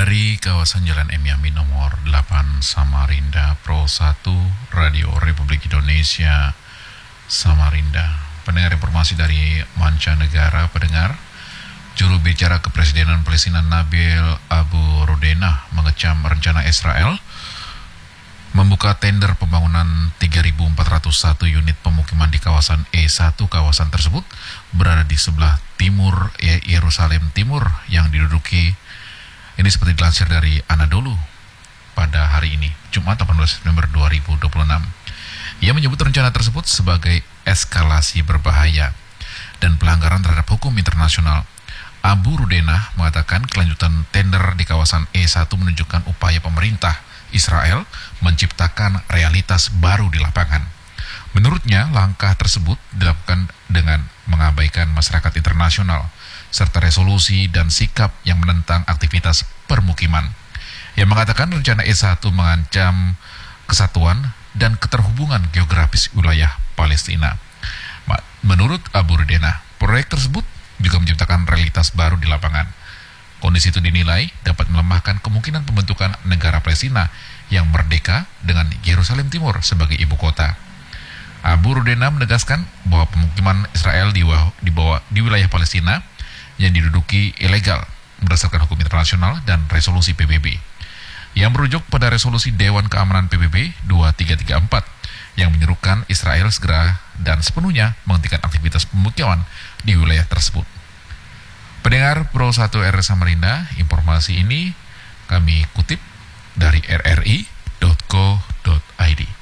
Dari kawasan Jalan M. Yamin nomor 8 Samarinda, Pro 1 Radio Republik Indonesia Samarinda. Pendengar informasi dari mancanegara, pendengar, juru bicara Kepresidenan Palestina Nabil Abu Rodenah mengecam rencana Israel membuka tender pembangunan 3.401 unit pemukiman di kawasan E1. Kawasan tersebut berada di sebelah timur Yerusalem Timur yang diduduki. Ini seperti dilansir dari Anadolu pada hari ini, Jumat 18 September 2026. Ia menyebut rencana tersebut sebagai eskalasi berbahaya dan pelanggaran terhadap hukum internasional. Abu Rodenah mengatakan kelanjutan tender di kawasan E1 menunjukkan upaya pemerintah Israel menciptakan realitas baru di lapangan. Menurutnya, langkah tersebut dilakukan dengan mengabaikan masyarakat internasional serta resolusi dan sikap yang menentang aktivitas permukiman. Yang mengatakan rencana E1 mengancam kesatuan dan keterhubungan geografis wilayah Palestina. Menurut Abu Rodenah, proyek tersebut juga menciptakan realitas baru di lapangan. Kondisi itu dinilai dapat melemahkan kemungkinan pembentukan negara Palestina yang merdeka dengan Yerusalem Timur sebagai ibu kota. Abu Rodenah menegaskan bahwa pemukiman Israel di wilayah Palestina yang diduduki ilegal berdasarkan hukum internasional dan resolusi PBB yang merujuk pada resolusi Dewan Keamanan PBB 2334 yang menyerukan Israel segera dan sepenuhnya menghentikan aktivitas pemukiman di wilayah tersebut. Pendengar Pro 1 RRI Samarinda, informasi ini kami kutip dari rri.co.id.